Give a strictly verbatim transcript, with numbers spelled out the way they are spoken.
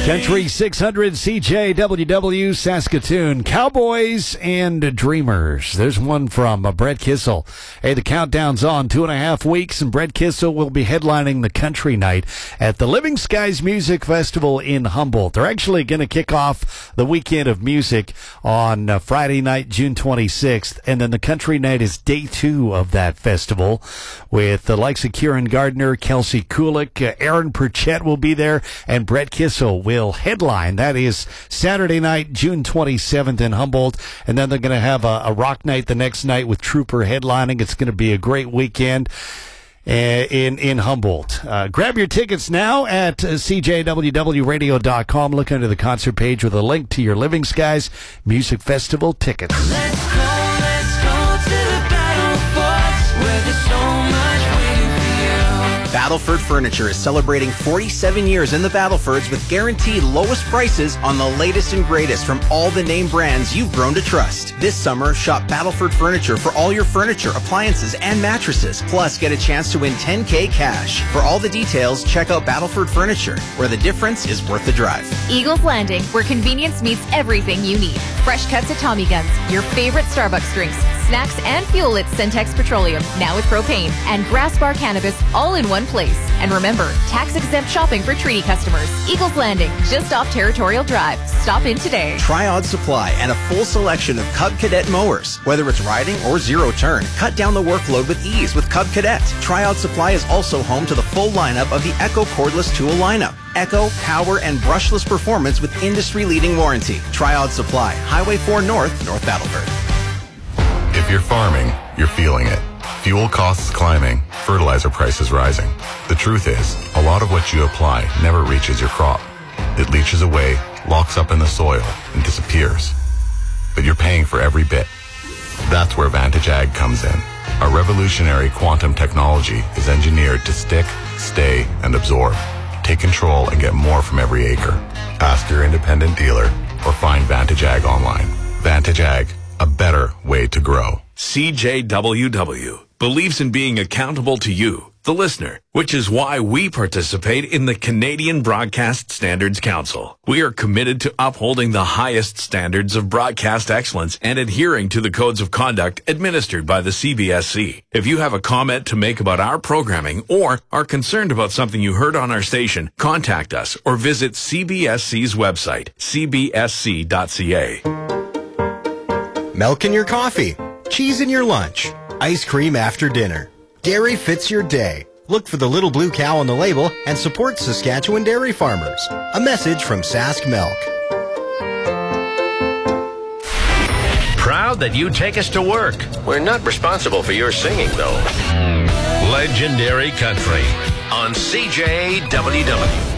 Country six hundred C J W W Saskatoon, Cowboys and Dreamers. There's one from uh, Brett Kissel. Hey, the countdown's on two and a half weeks, and Brett Kissel will be headlining the country night at the Living Skies Music Festival in Humboldt. They're actually going to kick off the weekend of music on uh, Friday night, June twenty-sixth, and then the country night is day two of that festival with the likes of Kieran Gardner, Kelsey Kulik, uh, Aaron Pritchett will be there, and Brett Kissel will headline. That is Saturday night, June twenty-seventh in Humboldt, and then they're going to have a, a rock night the next night with Trooper headlining. It's going to be a great weekend uh, in in Humboldt. Uh, grab your tickets now at uh, C J W W radio dot com. Look under the concert page with a link to your Living Skies Music Festival tickets. Let's go, let's go to the battle forts where there's so much waiting for you. Battleford Furniture is celebrating forty-seven years in the Battlefords with guaranteed lowest prices on the latest and greatest from all the name brands you've grown to trust. This summer, shop Battleford Furniture for all your furniture, appliances, and mattresses. Plus, get a chance to win ten K cash. For all the details, check out Battleford Furniture, where the difference is worth the drive. Eagles Landing, where convenience meets everything you need. Fresh cuts at Tommy Guns, your favorite Starbucks drinks, snacks, and fuel at Centex Petroleum, now with propane, and Grass Bar Cannabis, all in one place. And remember, tax-exempt shopping for treaty customers. Eagles Landing, just off Territorial Drive. Stop in today. Triod Supply and a full selection of Cub Cadet mowers. Whether it's riding or zero turn, cut down the workload with ease with Cub Cadet. Triod Supply is also home to the full lineup of the Echo cordless tool lineup. Echo, power, and brushless performance with industry-leading warranty. Triod Supply, Highway four North, North Battleford. If you're farming, you're feeling it. Fuel costs climbing, fertilizer prices rising. The truth is, a lot of what you apply never reaches your crop. It leaches away, locks up in the soil, and disappears. But you're paying for every bit. That's where Vantage Ag comes in. Our revolutionary quantum technology is engineered to stick, stay, and absorb. Take control and get more from every acre. Ask your independent dealer or find Vantage Ag online. Vantage Ag, a better way to grow. C J W W believes in being accountable to you, the listener, which is why we participate in the Canadian Broadcast Standards Council. We are committed to upholding the highest standards of broadcast excellence and adhering to the codes of conduct administered by the C B S C. If you have a comment to make about our programming or are concerned about something you heard on our station, contact us or visit C B S C's website, c b s c dot c a. Milk in your coffee, cheese in your lunch, ice cream after dinner. Dairy fits your day. Look for the little blue cow on the label and support Saskatchewan dairy farmers. A message from Sask Milk. Proud that you take us to work. We're not responsible for your singing, though. Legendary Country on C J W W.